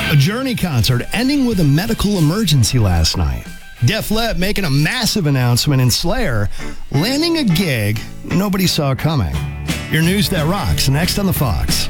A Journey concert ending with a medical emergency last night. Def Leppard making a massive announcement, and Slayer landing a gig nobody saw coming. Your news that rocks next on the Fox.